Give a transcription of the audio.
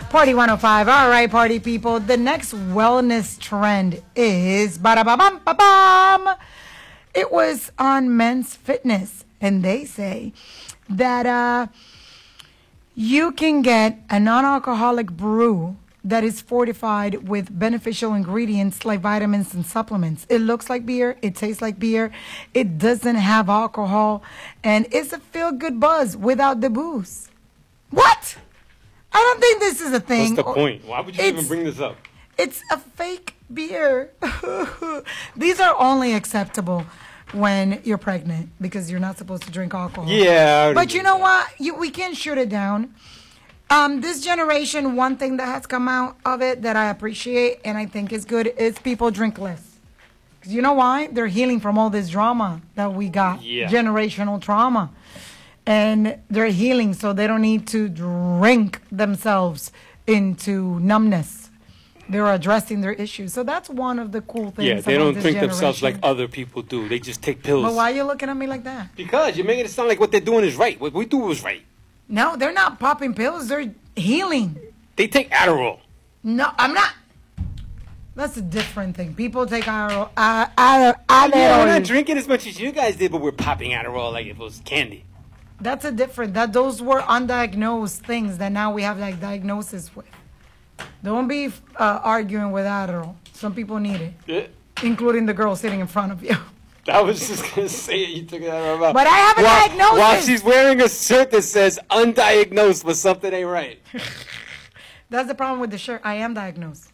Party 105. All right, party people. The next wellness trend is ba-da-ba-bum-ba-bum. It was on Men's Fitness, and they say that you can get a non-alcoholic brew that is fortified with beneficial ingredients like vitamins and supplements. It looks like beer. It tastes like beer. It doesn't have alcohol, and it's a feel-good buzz without the booze. What? I don't think this is a thing. What's the point? Why would you even bring this up? It's a fake beer. These are only acceptable when you're pregnant because you're not supposed to drink alcohol. Yeah. But you know what? We can't shoot it down. This generation, one thing that has come out of it that I appreciate and I think is good is people drink less. Because you know why? They're healing from all this drama that we got. Yeah. Generational trauma. And they're healing, so they don't need to drink themselves into numbness. They're addressing their issues. So that's one of the cool things. Yeah, they don't drink themselves like other people do. They just take pills. But why are you looking at me like that? Because you're making it sound like what they're doing is right. What we do was right. No, they're not popping pills. They're healing. They take Adderall. No, I'm not. That's a different thing. People take Adderall. Yeah, we're not drinking as much as you guys did, but we're popping Adderall like it was candy. That's a different. Those were undiagnosed things that now we have like diagnosis with. Don't be arguing with Adderall. Some people need it, including the girl sitting in front of you. I was just gonna say it. You took it out of my mouth. But I have a diagnosis. While she's wearing a shirt that says "undiagnosed," but something ain't right. That's the problem with the shirt. I am diagnosed.